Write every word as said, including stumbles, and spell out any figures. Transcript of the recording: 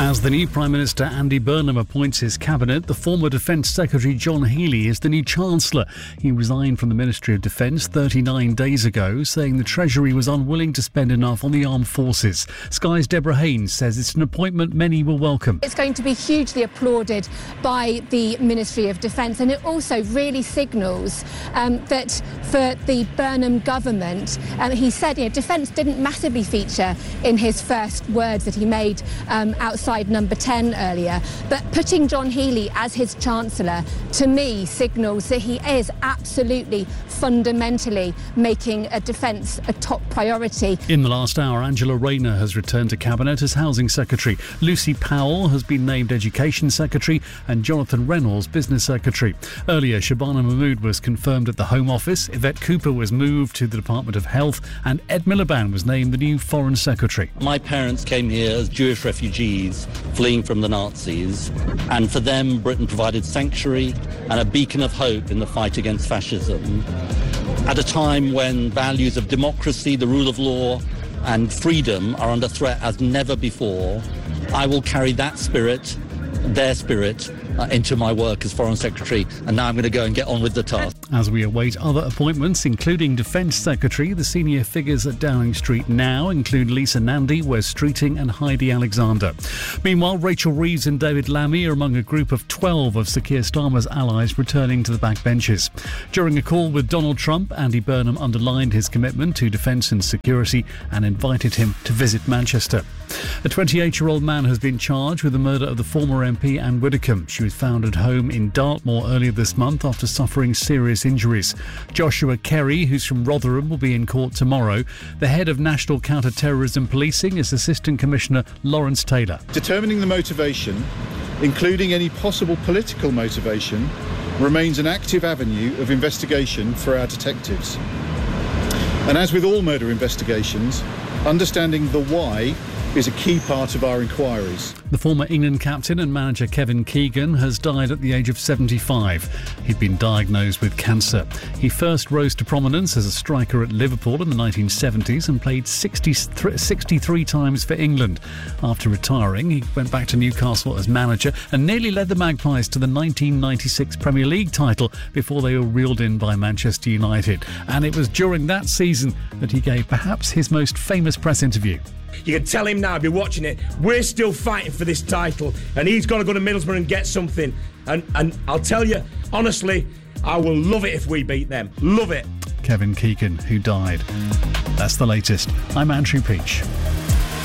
As the new Prime Minister Andy Burnham appoints his cabinet, the former Defence Secretary John Healey is the new Chancellor. He resigned from the Ministry of Defence thirty-nine days ago, saying the Treasury was unwilling to spend enough on the armed forces. Sky's Deborah Haynes says it's an appointment many will welcome. It's going to be hugely applauded by the Ministry of Defence, and it also really signals um, that for the Burnham government, um, he said, you know, defence didn't massively feature in his first words that he made um, outside number ten earlier, but putting John Healey as his Chancellor, to me, signals that he is absolutely fundamentally making a defence a top priority. In the last hour, Angela Rayner has returned to Cabinet as Housing Secretary. Lucy Powell has been named Education Secretary and Jonathan Reynolds Business Secretary. Earlier, Shabana Mahmood was confirmed at the Home Office, Yvette Cooper was moved to the Department of Health, and Ed Miliband was named the new Foreign Secretary. My parents came here as Jewish refugees fleeing from the Nazis, and for them Britain provided sanctuary and a beacon of hope in the fight against fascism. At a time when values of democracy, the rule of law and freedom are under threat as never before, I will carry that spirit, their spirit, uh, into my work as Foreign Secretary, and now I'm going to go and get on with the task. As we await other appointments, including Defence Secretary, the senior figures at Downing Street now include Lisa Nandy, Wes Streeting and Heidi Alexander. Meanwhile, Rachel Reeves and David Lammy are among a group of twelve of Sir Keir Starmer's allies returning to the backbenches. During a call with Donald Trump, Andy Burnham underlined his commitment to defence and security and invited him to visit Manchester. A twenty-eight-year-old man has been charged with the murder of the former M P Anne Widdecombe. She was found at home in Dartmoor earlier this month after suffering serious injuries. Joshua Kerry, who's from Rotherham, will be in court tomorrow. The head of National Counter-Terrorism Policing is Assistant Commissioner Lawrence Taylor. Determining the motivation, including any possible political motivation, remains an active avenue of investigation for our detectives. And as with all murder investigations, understanding the why is a key part of our inquiries. The former England captain and manager Kevin Keegan has died at the age of seventy-five. He'd been diagnosed with cancer. He first rose to prominence as a striker at Liverpool in the nineteen seventies and played sixty-three times for England. After retiring, he went back to Newcastle as manager and nearly led the Magpies to the nineteen ninety-six Premier League title before they were reeled in by Manchester United. And it was during that season that he gave perhaps his most famous press interview. You can tell him now, I'll be watching it, we're still fighting for this title and he's got to go to Middlesbrough and get something. And, and I'll tell you, honestly, I will love it if we beat them. Love it. Kevin Keegan, who died. That's the latest. I'm Andrew Peach.